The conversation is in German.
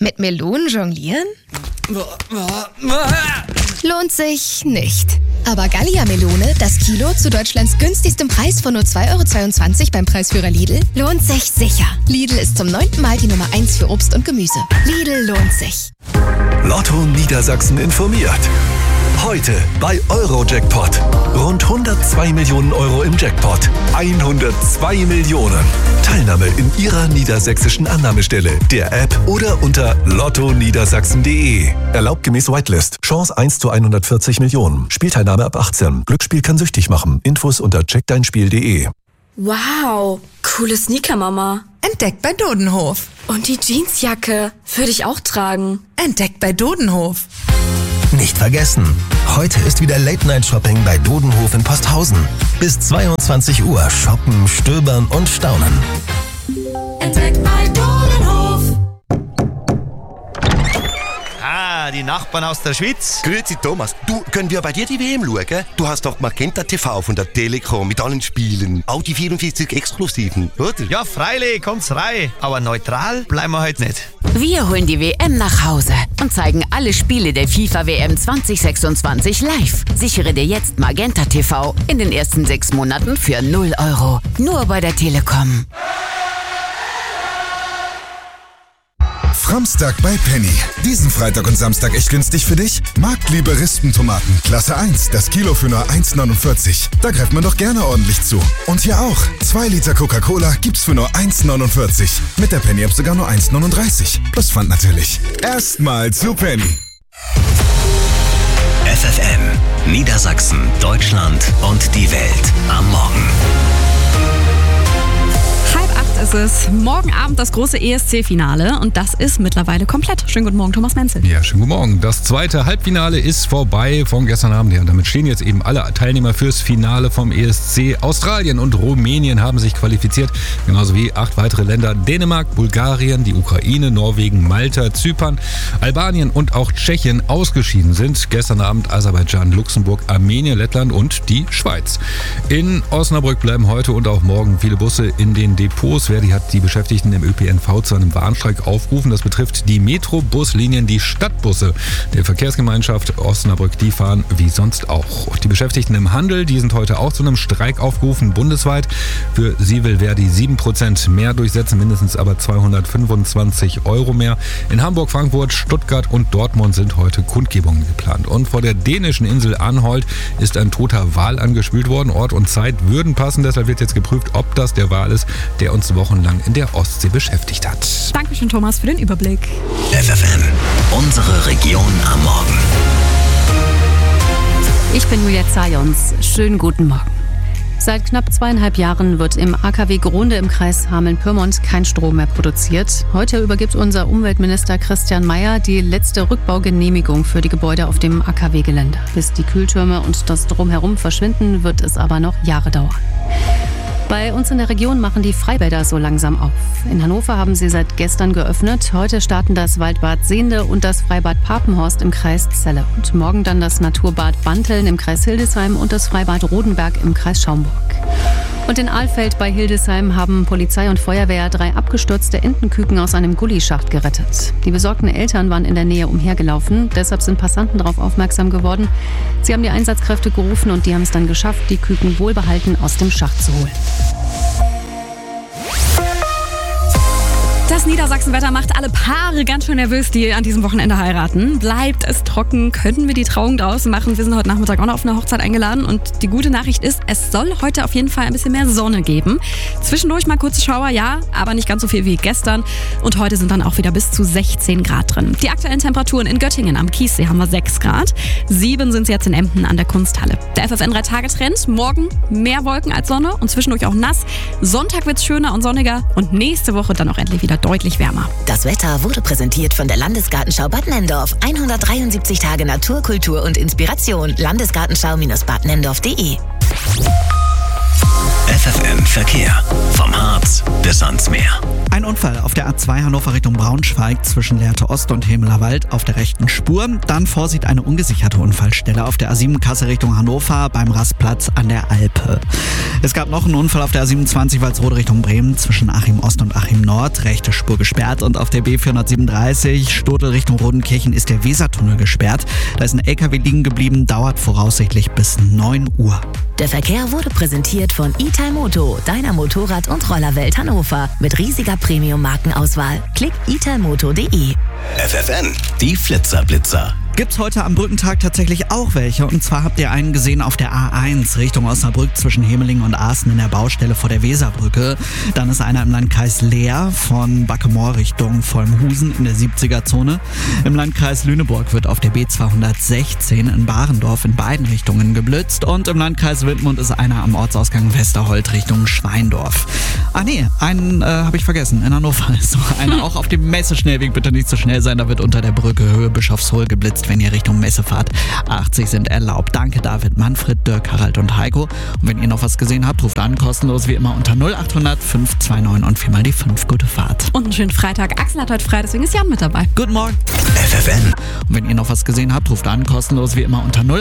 Mit Melonen jonglieren? Lohnt sich nicht. Aber Gallia-Melone, das Kilo zu Deutschlands günstigstem Preis von nur 2,22 € beim Preisführer Lidl, lohnt sich sicher. Lidl ist zum 9. Mal die Nummer 1 für Obst und Gemüse. Lidl lohnt sich. Lotto Niedersachsen informiert. Heute bei Eurojackpot. Rund 102 Millionen Euro im Jackpot. 102 Millionen. Teilnahme in Ihrer niedersächsischen Annahmestelle, der App oder unter lottoniedersachsen.de. Erlaubt gemäß Whitelist. Chance 1 zu 140 Millionen. Spielteilnahme ab 18. Glücksspiel kann süchtig machen. Infos unter checkdeinspiel.de. Wow, coole Sneaker, Mama. Entdeckt bei Dodenhof. Und die Jeansjacke würde ich auch tragen. Entdeckt bei Dodenhof. Nicht vergessen, heute ist wieder Late-Night-Shopping bei Dodenhof in Posthausen. Bis 22 Uhr shoppen, stöbern und staunen. Entdeckt bei Dodenhof. Ah, die Nachbarn aus der Schweiz. Grüezi Thomas, du, können wir bei dir die WM schauen? Du hast doch Magenta TV von der Telekom mit allen Spielen. Auch die 44 Exklusiven, oder? Ja, freilich, kommt's rein. Aber neutral bleiben wir heute nicht. Wir holen die WM nach Hause und zeigen alle Spiele der FIFA-WM 2026 live. Sichere dir jetzt Magenta TV in den ersten 6 Monaten für 0 €. Nur bei der Telekom. Framstag bei Penny. Diesen Freitag und Samstag echt günstig für dich? Marktliebe Rispentomaten, Klasse 1, das Kilo für nur 1,49. Da greift man doch gerne ordentlich zu. Und hier auch. 2 Liter Coca-Cola gibt's für nur 1,49. Mit der Penny-App sogar nur 1,39. Plus Pfand natürlich. Erstmal zu Penny. FFN, Niedersachsen, Deutschland und die Welt am Morgen. 7:30 ist es. Morgen Abend das große ESC-Finale und das ist mittlerweile komplett. Schönen guten Morgen, Thomas Menzel. Ja, schönen guten Morgen. Das zweite Halbfinale ist vorbei von gestern Abend her. Und damit stehen jetzt eben alle Teilnehmer fürs Finale vom ESC. Australien und Rumänien haben sich qualifiziert, genauso wie 8 weitere Länder. Dänemark, Bulgarien, die Ukraine, Norwegen, Malta, Zypern, Albanien und auch Tschechien ausgeschieden sind. Gestern Abend Aserbaidschan, Luxemburg, Armenien, Lettland und die Schweiz. In Osnabrück bleiben heute und auch morgen viele Busse in den Depots. Verdi hat die Beschäftigten im ÖPNV zu einem Warnstreik aufgerufen. Das betrifft die Metro-Buslinien, die Stadtbusse der Verkehrsgemeinschaft Osnabrück. Die fahren wie sonst auch. Die Beschäftigten im Handel, die sind heute auch zu einem Streik aufgerufen, bundesweit. Für sie will Verdi 7% mehr durchsetzen, mindestens aber 225 € mehr. In Hamburg, Frankfurt, Stuttgart und Dortmund sind heute Kundgebungen geplant. Und vor der dänischen Insel Anholt ist ein toter Wal angespült worden. Ort und Zeit würden passen, deshalb wird jetzt geprüft, ob das der Wal ist, der uns wochenlang in der Ostsee beschäftigt hat. Dankeschön, Thomas, für den Überblick. FFN, unsere Region am Morgen. Ich bin Julia Zajons. Schönen guten Morgen. Seit knapp 2,5 Jahren wird im AKW Grunde im Kreis Hameln-Pyrmont kein Strom mehr produziert. Heute übergibt unser Umweltminister Christian Mayer die letzte Rückbaugenehmigung für die Gebäude auf dem AKW-Gelände. Bis die Kühltürme und das Drumherum verschwinden, wird es aber noch Jahre dauern. Bei uns in der Region machen die Freibäder so langsam auf. In Hannover haben sie seit gestern geöffnet. Heute starten das Waldbad Sehnde und das Freibad Papenhorst im Kreis Celle. Und morgen dann das Naturbad Banteln im Kreis Hildesheim und das Freibad Rodenberg im Kreis Schaumburg. Und in Alfeld bei Hildesheim haben Polizei und Feuerwehr 3 abgestürzte Entenküken aus einem Gullischacht gerettet. Die besorgten Eltern waren in der Nähe umhergelaufen, deshalb sind Passanten darauf aufmerksam geworden. Sie haben die Einsatzkräfte gerufen und die haben es dann geschafft, die Küken wohlbehalten aus dem Schacht zu holen. Das Niedersachsenwetter macht alle Paare ganz schön nervös, die an diesem Wochenende heiraten. Bleibt es trocken? Können wir die Trauung draußen machen? Wir sind heute Nachmittag auch noch auf eine Hochzeit eingeladen. Und die gute Nachricht ist, es soll heute auf jeden Fall ein bisschen mehr Sonne geben. Zwischendurch mal kurze Schauer, ja, aber nicht ganz so viel wie gestern. Und heute sind dann auch wieder bis zu 16 Grad drin. Die aktuellen Temperaturen in Göttingen am Kiessee haben wir 6 Grad. 7 sind es jetzt in Emden an der Kunsthalle. Der FFN 3-Tage-Trend. Morgen mehr Wolken als Sonne und zwischendurch auch nass. Sonntag wird es schöner und sonniger und nächste Woche dann auch endlich wieder deutlich wärmer. Das Wetter wurde präsentiert von der Landesgartenschau Bad Nenndorf. 173 Tage Natur, Kultur und Inspiration. Landesgartenschau-badnenndorf.de. FFN Verkehr. Vom Harz bis ans Meer. Ein Unfall auf der A2 Hannover Richtung Braunschweig zwischen Lehrte Ost und Hemlerwald auf der rechten Spur. Dann Vorsicht, eine ungesicherte Unfallstelle auf der A7 Kassel Richtung Hannover beim Rastplatz an der Alpe. Es gab noch einen Unfall auf der A27 Walsrode Richtung Bremen zwischen Achim Ost und Achim Nord. Rechte Spur gesperrt und auf der B437 Stotel Richtung Rodenkirchen ist der Wesertunnel gesperrt. Da ist ein LKW liegen geblieben, dauert voraussichtlich bis 9 Uhr. Der Verkehr wurde präsentiert von Italmoto, deiner Motorrad- und Rollerwelt Hannover. Mit riesiger Premium-Markenauswahl. Klick italmoto.de. FFN, die Flitzerblitzer. Gibt's heute am Brückentag tatsächlich auch welche. Und zwar habt ihr einen gesehen auf der A1 Richtung Osnabrück zwischen Hemeling und Aaßen in der Baustelle vor der Weserbrücke. Dann ist einer im Landkreis Leer von Backemoor Richtung Vollmhusen in der 70er-Zone. Im Landkreis Lüneburg wird auf der B216 in Barendorf in beiden Richtungen geblitzt. Und im Landkreis Wittmund ist einer am Ortsausgang Westerholt Richtung Schweindorf. Einen habe ich vergessen. In Hannover ist so einer. Auch auf dem Messeschnellweg bitte nicht so schnell sein. Da wird unter der Brücke Höhe Bischofshohl geblitzt, wenn ihr Richtung Messe fahrt. 80 sind erlaubt. Danke David, Manfred, Dirk, Harald und Heiko. Und wenn ihr noch was gesehen habt, ruft an, kostenlos wie immer unter 0800 529 und 4 mal die 5. Gute Fahrt. Und einen schönen Freitag. Axel hat heute frei, deswegen ist Jan mit dabei. Guten Morgen. FFN. Und wenn ihr noch was gesehen habt, ruft an, kostenlos wie immer unter 0800